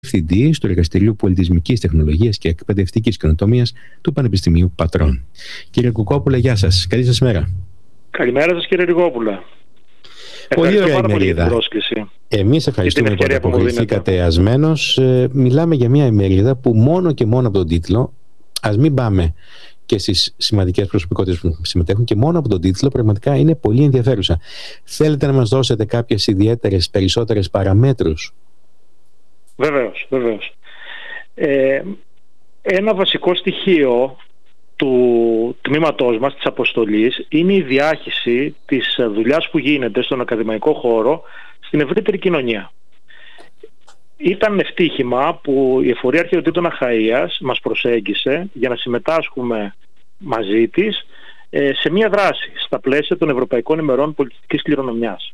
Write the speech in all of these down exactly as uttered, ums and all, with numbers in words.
Διευθυντής του Εργαστηρίου Πολιτισμικής Τεχνολογίας και Εκπαιδευτικής Καινοτομίας του Πανεπιστημίου Πατρών. Κύριε Κουκόπουλε, γεια σας. Καλή σας μέρα. Καλημέρα σας, κύριε Ριγόπουλα. Πολύ ωραία ημερίδα. Εμείς ευχαριστούμε που αποκριθήκατε ασμένος. Ε, μιλάμε για μια ημερίδα που μόνο και μόνο από τον τίτλο, ας μην πάμε και στις σημαντικές προσωπικότητες που συμμετέχουν, και μόνο από τον τίτλο πραγματικά είναι πολύ ενδιαφέρουσα. Θέλετε να μας δώσετε κάποιες ιδιαίτερες, περισσότερες παραμέτρους? Βεβαίως, βεβαίως. Ε, ένα βασικό στοιχείο του τμήματός μας, της αποστολής, είναι η διάχυση της δουλειάς που γίνεται στον ακαδημαϊκό χώρο στην ευρύτερη κοινωνία. Ήταν ευτύχημα που η Εφορία Αρχαιοτήτων Αχαΐας μας προσέγγισε για να συμμετάσχουμε μαζί της ε, σε μια δράση στα πλαίσια των Ευρωπαϊκών ημερών πολιτιστικής κληρονομιάς.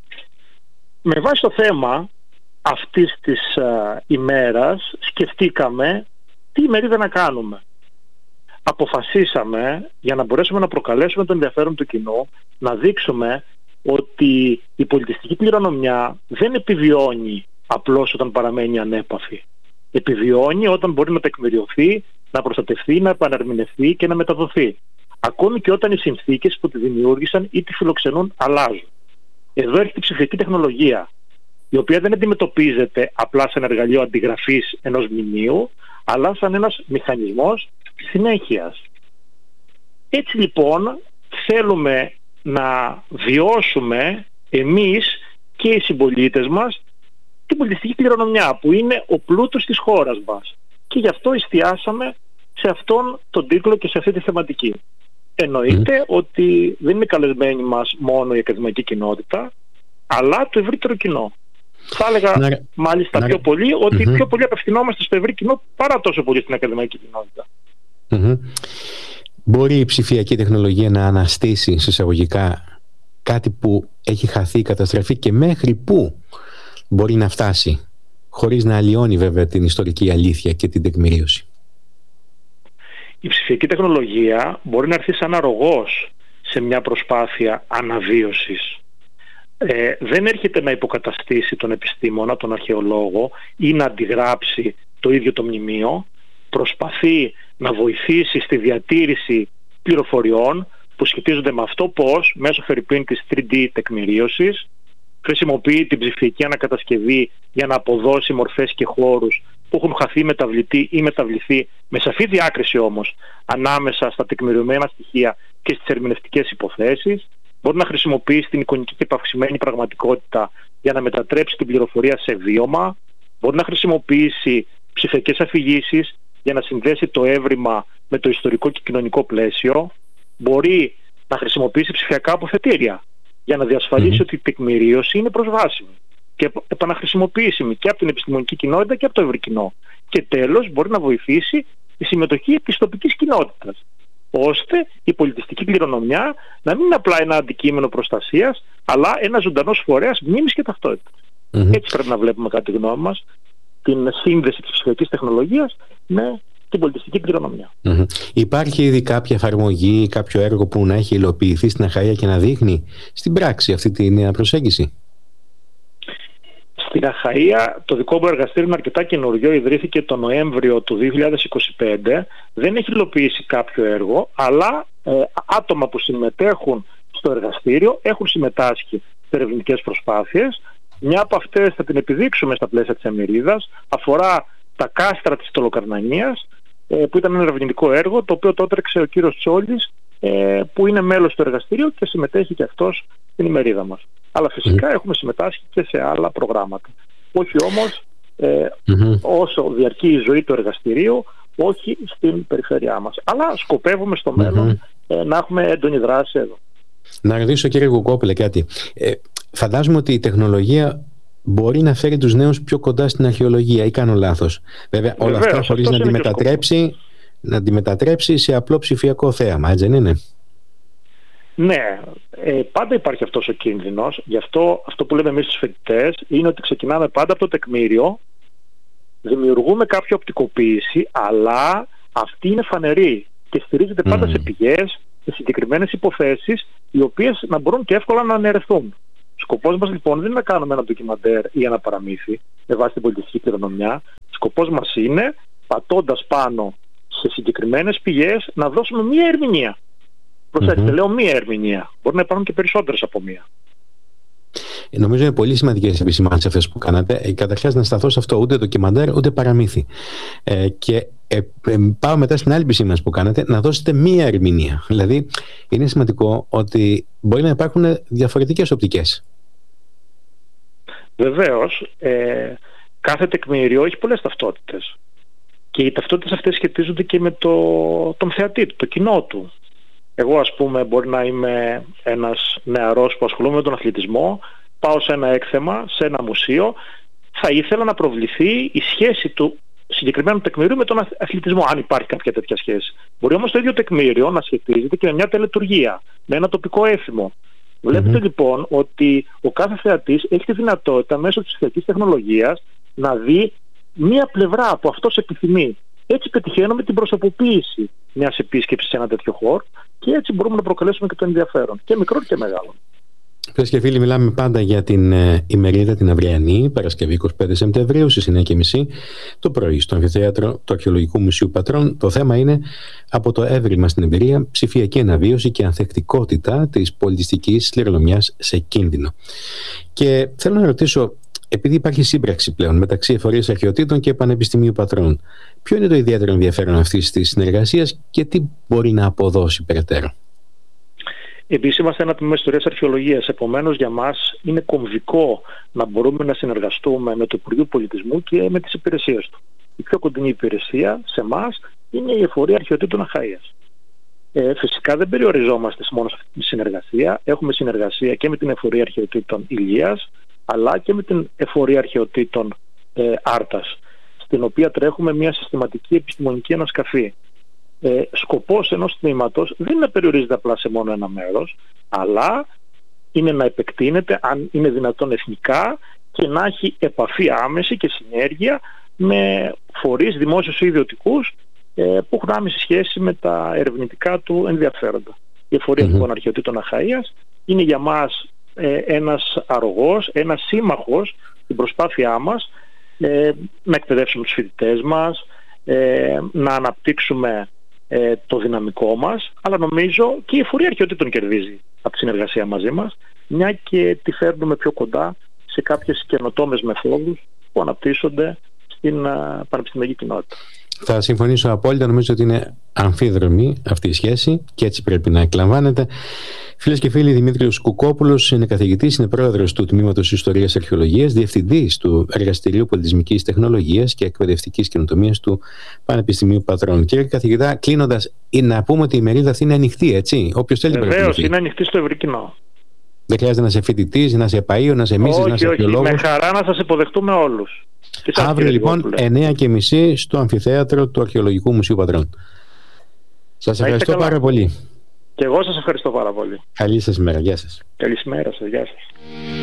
Με βάση το θέμα αυτής της α, ημέρας σκεφτήκαμε τι ημερίδα να κάνουμε. Αποφασίσαμε, για να μπορέσουμε να προκαλέσουμε τον ενδιαφέρον του κοινού, να δείξουμε ότι η πολιτιστική κληρονομιά δεν επιβιώνει απλώς όταν παραμένει ανέπαφη. Επιβιώνει όταν μπορεί να τεκμηριωθεί, να προστατευτεί, να επαναρμηνευτεί και να μεταδοθεί. Ακόμη και όταν οι συνθήκες που τη δημιούργησαν ή τη φιλοξενούν αλλάζουν. Εδώ έρχεται η ψηφιακή τεχνολογία, η οποία δεν αντιμετωπίζεται απλά σαν εργαλείο αντιγραφής ενός μνημείου, αλλά σαν ένας μηχανισμός συνέχειας. Έτσι λοιπόν θέλουμε να βιώσουμε εμείς και οι συμπολίτες μας την πολιτιστική κληρονομιά, που είναι ο πλούτος της χώρας μας. Και γι' αυτό εστιάσαμε σε αυτόν τον τίτλο και σε αυτή τη θεματική. Εννοείται mm. ότι δεν είναι καλεσμένη μας μόνο η ακαδημαϊκή κοινότητα, αλλά το ευρύτερο κοινό. Θα έλεγα να, μάλιστα να, πιο πολύ ότι mm-hmm. πιο πολύ απευθυνόμαστε στο ευρύ κοινό παρά τόσο πολύ στην ακαδημαϊκή κοινότητα. Mm-hmm. Μπορεί η ψηφιακή τεχνολογία να αναστήσει συσσαγωγικά κάτι που έχει χαθεί, καταστραφεί, και μέχρι πού μπορεί να φτάσει, χωρίς να αλλοιώνει βέβαια την ιστορική αλήθεια και την τεκμηρίωση? Η ψηφιακή τεχνολογία μπορεί να έρθει σαν αρρωγός σε μια προσπάθεια αναβίωσης. Ε, δεν έρχεται να υποκαταστήσει τον επιστήμονα, τον αρχαιολόγο, ή να αντιγράψει το ίδιο το μνημείο. Προσπαθεί να βοηθήσει στη διατήρηση πληροφοριών που σχετίζονται με αυτό πώς, μέσω φερειπίν της θρι ντι τεκμηρίωσης, χρησιμοποιεί την ψηφιακή ανακατασκευή για να αποδώσει μορφές και χώρους που έχουν χαθεί, μεταβληθεί ή μεταβληθεί, με σαφή διάκριση όμως ανάμεσα στα τεκμηριωμένα στοιχεία και στις ερμηνευτικές υποθέσεις. Μπορεί να χρησιμοποιήσει την εικονική και επαυξημένη πραγματικότητα για να μετατρέψει την πληροφορία σε βίωμα. Μπορεί να χρησιμοποιήσει ψηφιακές αφηγήσεις για να συνδέσει το έβριμα με το ιστορικό και κοινωνικό πλαίσιο. Μπορεί να χρησιμοποιήσει ψηφιακά αποθετήρια για να διασφαλίσει mm-hmm. ότι η τεκμηρίωση είναι προσβάσιμη και επαναχρησιμοποιήσιμη και από την επιστημονική κοινότητα και από το ευρύ κοινό. Και τέλος, μπορεί να βοηθήσει τη συμμετοχή της τοπικής κοινότητας, ώστε η πολιτιστική κληρονομιά να μην είναι απλά ένα αντικείμενο προστασίας, αλλά ένα ζωντανός φορέας μνήμης και ταυτότητας. Mm-hmm. Έτσι πρέπει να βλέπουμε, κατά τη γνώμη μας, την σύνδεση της ψηφιακής τεχνολογίας με την πολιτιστική κληρονομιά. Mm-hmm. Υπάρχει ήδη κάποια εφαρμογή, κάποιο έργο που να έχει υλοποιηθεί στην Αχαΐα και να δείχνει στην πράξη αυτή τη νέα προσέγγιση? Στην Αχαΐα το δικό μου εργαστήριο είναι αρκετά καινούριο, ιδρύθηκε το Νοέμβριο του δύο χιλιάδες είκοσι πέντε. Δεν έχει υλοποιήσει κάποιο έργο, αλλά ε, άτομα που συμμετέχουν στο εργαστήριο έχουν συμμετάσχει σε ερευνητικές προσπάθειες. Μια από αυτές θα την επιδείξουμε στα πλαίσια της ημερίδας, αφορά τα κάστρα της Τολοκαρνανίας, ε, που ήταν ένα ερευνητικό έργο, το οποίο το έτρεξε ο κύριος Τσόλης, ε, που είναι μέλος του εργαστηρίου και συμμετέχει και αυτός στην ημερίδα μας. Αλλά φυσικά mm. έχουμε συμμετάσχει και σε άλλα προγράμματα. Όχι όμως ε, mm-hmm. όσο διαρκεί η ζωή του εργαστηρίου, όχι στην περιφέρειά μας. Αλλά σκοπεύουμε στο μέλλον mm-hmm. ε, να έχουμε έντονη δράση εδώ. Να ρωτήσω, κύριε Κουκόπουλε, κάτι. Ε, φαντάζομαι ότι η τεχνολογία μπορεί να φέρει τους νέους πιο κοντά στην αρχαιολογία, ή κάνω λάθος? Βέβαια, όλα Βεβαίως, αυτά χωρίς να τη, μετατρέψει, να τη μετατρέψει σε απλό ψηφιακό θέαμα, έτσι δεν είναι? Ναι, ε, πάντα υπάρχει αυτός ο κίνδυνος. Γι' αυτό αυτό που λέμε εμείς στους φοιτητές είναι ότι ξεκινάμε πάντα από το τεκμήριο, δημιουργούμε κάποια οπτικοποίηση, αλλά αυτή είναι φανερή και στηρίζεται πάντα mm. σε πηγές, σε συγκεκριμένες υποθέσεις, οι οποίες να μπορούν και εύκολα να αναιρεθούν. σκοπός μας λοιπόν δεν είναι να κάνουμε ένα ντοκιμαντέρ ή ένα παραμύθι με βάση την πολιτιστική κληρονομιά. Σκοπός μας είναι, πατώντας πάνω σε συγκεκριμένες πηγές, να δώσουμε μία ερμηνεία. Προσέξτε, mm-hmm. λέω μία ερμηνεία. Μπορεί να υπάρχουν και περισσότερες από μία. Νομίζω είναι πολύ σημαντικές επισημάνσεις αυτές που κάνατε. Ε, καταρχάς, να σταθώ σε αυτό, ούτε ντοκιμαντέρ ούτε παραμύθι. Ε, και ε, ε, πάω μετά στην άλλη επισήμανση που κάνατε, να δώσετε μία ερμηνεία. Δηλαδή, είναι σημαντικό ότι μπορεί να υπάρχουν διαφορετικές οπτικές. Βεβαίως, ε, κάθε τεκμήριο έχει πολλές ταυτότητες. Και οι ταυτότητες αυτές σχετίζονται και με το, τον θεατή του, το κοινό του. Εγώ, ας πούμε, μπορεί να είμαι ένας νεαρός που ασχολούμαι με τον αθλητισμό, πάω σε ένα έκθεμα, σε ένα μουσείο, θα ήθελα να προβληθεί η σχέση του συγκεκριμένου τεκμηρίου με τον αθλητισμό, αν υπάρχει κάποια τέτοια σχέση. Μπορεί όμως το ίδιο τεκμήριο να σχετίζεται και με μια τελετουργία, με ένα τοπικό έθιμο. Βλέπετε mm-hmm. λοιπόν ότι ο κάθε θεατής έχει τη δυνατότητα μέσω της θεατής τεχνολογίας να δει μία πλευρά που αυτός επιθυμεί. Έτσι πετυχαίνουμε την προσωποποίηση μιας επίσκεψης σε ένα τέτοιο χώρο και έτσι μπορούμε να προκαλέσουμε και το ενδιαφέρον, και μικρό και μεγάλο. Φίλες και φίλοι, μιλάμε πάντα για την ε, ημερίδα την αυριανή, Παρασκευή εικοστή πέμπτη Σεπτεμβρίου στις εννιά και μισή το πρωί στο Αμφιθέατρο του Αρχαιολογικού Μουσείου Πατρών. Το θέμα είναι από το έβριμα στην εμπειρία, ψηφιακή αναβίωση και ανθεκτικότητα της πολιτιστικής κληρονομιάς σε κίνδυνο. Και θέλω να ρωτήσω, επειδή υπάρχει σύμπραξη πλέον μεταξύ Εφορίας Αρχαιοτήτων και Πανεπιστημίου Πατρών, ποιο είναι το ιδιαίτερο ενδιαφέρον αυτής της συνεργασίας και τι μπορεί να αποδώσει περαιτέρω? Επίσης, είμαστε ένα τμήμα ιστορίας αρχαιολογίας. Επομένως, για μας είναι κομβικό να μπορούμε να συνεργαστούμε με το Υπουργείο Πολιτισμού και με τις υπηρεσίες του. Η πιο κοντινή υπηρεσία σε εμάς είναι η Εφορία Αρχαιοτήτων Αχαΐας. Ε, φυσικά δεν περιοριζόμαστε μόνο σε αυτή τη συνεργασία. Έχουμε συνεργασία και με την Εφορία Αρχαιοτήτων Ηλίας, αλλά και με την Εφορία Αρχαιοτήτων ε, Άρτας, στην οποία τρέχουμε μια συστηματική επιστημονική ανασκαφή. Ε, σκοπός ενός τμήματος δεν είναι να περιορίζεται απλά σε μόνο ένα μέρος, αλλά είναι να επεκτείνεται, αν είναι δυνατόν, εθνικά και να έχει επαφή άμεση και συνέργεια με φορείς δημόσιους ή ιδιωτικούς ε, που έχουν άμεση σχέση με τα ερευνητικά του ενδιαφέροντα. Η Εφορία mm-hmm. λοιπόν Αρχαιοτήτων Αχαΐας είναι για μας ε, ένας αρρωγός, ένας σύμμαχος στην προσπάθειά μας ε, να εκπαιδεύσουμε τους φοιτητές μας, ε, να αναπτύξουμε ε, το δυναμικό μας, αλλά νομίζω και η Εφορία Αρχαιοτήτων κερδίζει από τη συνεργασία μαζί μας, μια και τη φέρνουμε πιο κοντά σε κάποιες καινοτόμες μεθόδους που αναπτύσσονται στην uh, πανεπιστημιακή κοινότητα. Θα συμφωνήσω απόλυτα. Νομίζω ότι είναι αμφίδρομη αυτή η σχέση και έτσι πρέπει να εκλαμβάνεται. Φίλες και φίλοι, Δημήτριος Κουκόπουλος είναι καθηγητής, είναι πρόεδρος του Τμήματος Ιστορίας Αρχαιολογίας, διευθυντής του Εργαστηρίου Πολιτισμικής Τεχνολογίας και Εκπαιδευτικής Καινοτομίας του Πανεπιστημίου Πατρών. Κύριε καθηγητά, κλείνοντας, να πούμε ότι η ημερίδα αυτή είναι ανοιχτή, έτσι? Όποιος θέλει να παρακολουθεί. Βεβαίως, είναι ανοιχτή στο ευρύ κοινό. Δεν χρειάζεται να είσαι φοιτητής, να είσαι παΐο, να είσαι μίσης, να είσαι αρχαιολόγος. Με χαρά να σας υποδεχτούμε όλους. Αύριο λοιπόν εννιά και μισή στο Αμφιθέατρο του Αρχαιολογικού Μουσείου Πατρών. Σας ευχαριστώ πάρα πολύ. Και εγώ σας ευχαριστώ πάρα πολύ. Καλή σας μέρα. Γεια σας. Καλή μέρα σας. Γεια σας.